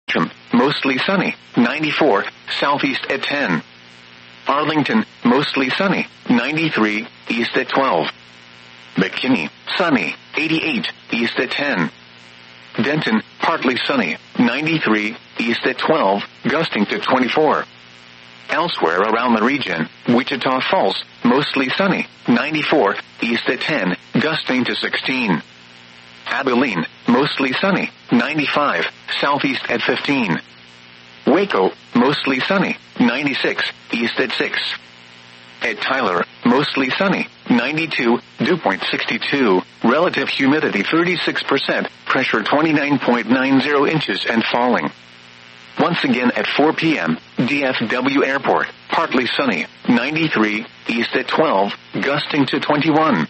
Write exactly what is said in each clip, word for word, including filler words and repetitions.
mostly sunny, ninety-four, southeast at ten. Arlington, mostly sunny, ninety-three, east at twelve. McKinney, sunny, eighty-eight, east at ten. Denton, partly sunny, ninety-three, east at twelve, gusting to twenty-four. Elsewhere around the region, Wichita Falls, mostly sunny, ninety-four, east at ten, gusting to sixteen. Abilene, mostly sunny, ninety-five, southeast at fifteen. Waco, mostly sunny, ninety-six, east at six. At Tyler, mostly sunny, ninety-two, dew point sixty-two, relative humidity thirty-six percent, pressure twenty-nine point nine zero inches and falling. Once again at four p.m., D F W Airport, partly sunny, ninety-three, east at twelve, gusting to twenty-one.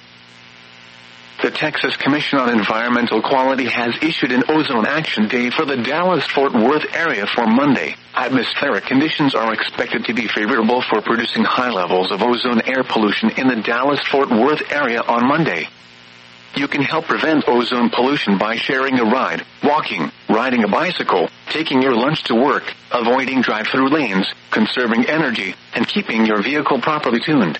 The Texas Commission on Environmental Quality has issued an ozone action day for the Dallas-Fort Worth area for Monday. Atmospheric conditions are expected to be favorable for producing high levels of ozone air pollution in the Dallas-Fort Worth area on Monday. You can help prevent ozone pollution by sharing a ride, walking, riding a bicycle, taking your lunch to work, avoiding drive-through lanes, conserving energy, and keeping your vehicle properly tuned.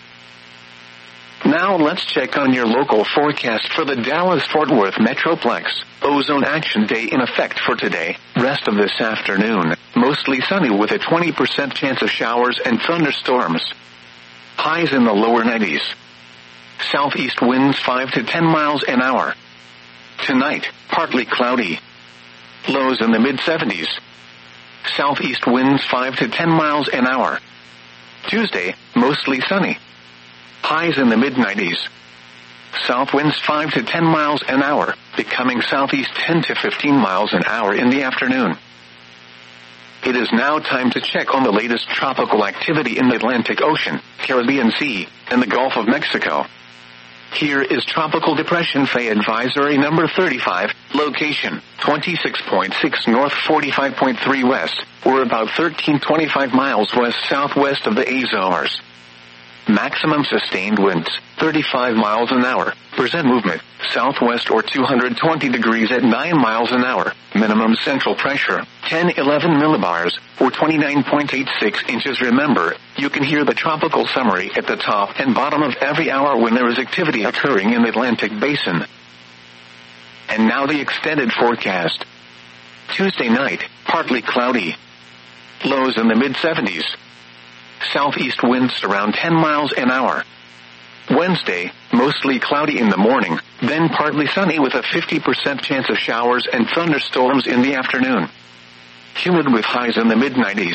Now let's check on your local forecast for the Dallas-Fort Worth Metroplex. Ozone Action Day in effect for today, rest of this afternoon, mostly sunny with a twenty percent chance of showers and thunderstorms. Highs in the lower nineties. Southeast winds five to ten miles an hour. Tonight, partly cloudy. Lows in the mid-seventies. Southeast winds five to ten miles an hour. Tuesday, mostly sunny. Highs in the mid-nineties. South winds five to ten miles an hour, becoming southeast ten to fifteen miles an hour in the afternoon. It is now time to check on the latest tropical activity in the Atlantic Ocean, Caribbean Sea, and the Gulf of Mexico. Here is Tropical Depression Faye Advisory number thirty-five, location, twenty-six point six north, forty-five point three west, or about thirteen twenty-five miles west-southwest of the Azores. Maximum sustained winds, thirty-five miles an hour. Percent movement, southwest or two hundred twenty degrees at nine miles an hour. Minimum central pressure, ten eleven millibars, or twenty-nine point eight six inches. Remember, you can hear the tropical summary at the top and bottom of every hour when there is activity occurring in the Atlantic Basin. And now the extended forecast. Tuesday night, partly cloudy. Lows in the mid-seventies. Southeast winds around ten miles an hour. Wednesday, mostly cloudy in the morning, then partly sunny with a fifty percent chance of showers and thunderstorms in the afternoon. Humid with highs in the mid-nineties.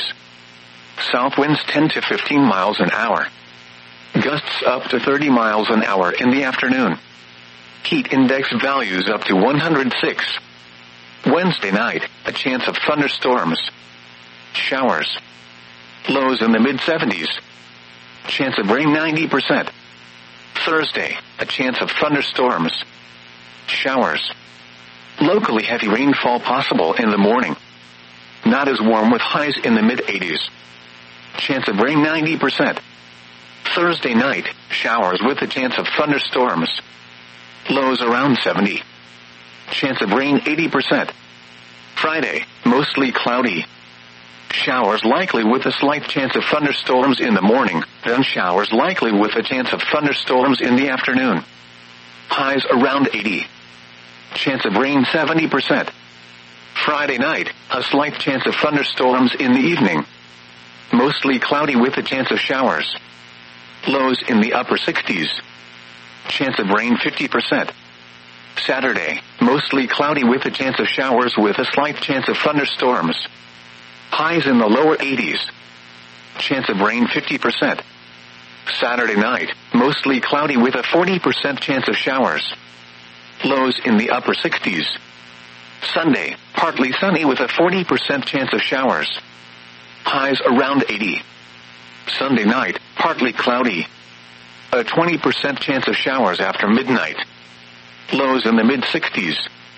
South winds ten to fifteen miles an hour. Gusts up to thirty miles an hour in the afternoon. Heat index values up to one hundred six. Wednesday night, a chance of thunderstorms. Showers. Lows in the mid-seventies. Chance of rain ninety percent. Thursday, a chance of thunderstorms. Showers. Locally heavy rainfall possible in the morning. Not as warm with highs in the mid-eighties. Chance of rain ninety percent. Thursday night, showers with a chance of thunderstorms. Lows around seventy. Chance of rain eighty percent. Friday, mostly cloudy. Showers likely with a slight chance of thunderstorms in the morning, then showers likely with a chance of thunderstorms in the afternoon. Highs around eighty. Chance of rain seventy percent. Friday night, a slight chance of thunderstorms in the evening. Mostly cloudy with a chance of showers. Lows in the upper sixties. Chance of rain fifty percent. Saturday, mostly cloudy with a chance of showers with a slight chance of thunderstorms. Highs in the lower eighties. Chance of rain fifty percent. Saturday night, mostly cloudy with a forty percent chance of showers. Lows in the upper sixties. Sunday, partly sunny with a forty percent chance of showers. Highs around eighty. Sunday night, partly cloudy. A twenty percent chance of showers after midnight. Lows in the mid-sixties.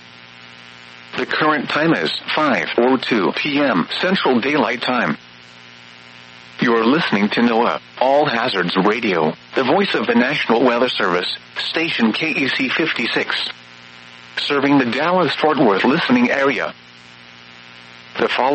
The current time is five oh two p.m. Central Daylight Time. You're listening to NOAA, All Hazards Radio, the voice of the National Weather Service, station K E C fifty-six. Serving the Dallas-Fort Worth listening area. The following